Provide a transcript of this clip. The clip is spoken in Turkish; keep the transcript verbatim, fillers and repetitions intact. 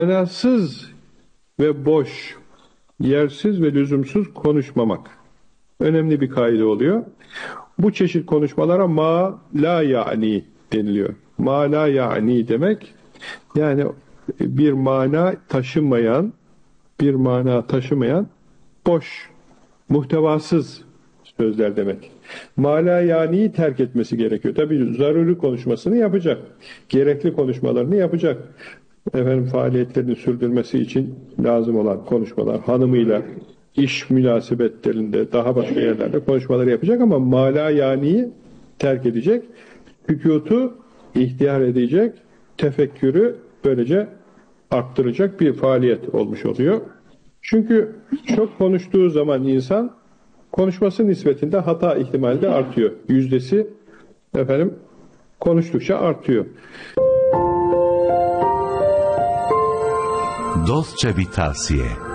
Manasız ve boş, yersiz ve lüzumsuz konuşmamak önemli bir kaide oluyor. Bu çeşit konuşmalara ma la ya'ni deniliyor. Ma la ya'ni demek, yani bir mana taşımayan, bir mana taşımayan, boş, muhtevasız sözler demek. Ma la ya'ni'yi terk etmesi gerekiyor. Tabii zaruri konuşmasını yapacak. Gerekli konuşmalarını yapacak. Efendim, faaliyetlerini sürdürmesi için lazım olan konuşmalar, hanımıyla, iş münasebetlerinde, daha başka yerlerde konuşmaları yapacak ama mala yaniyi terk edecek, sükutu ihtiyar edecek, tefekkürü böylece arttıracak bir faaliyet olmuş oluyor. Çünkü çok konuştuğu zaman insan, konuşması nispetinde hata ihtimali de artıyor. Yüzdesi efendim konuştukça artıyor. Dostça bir tavsiye.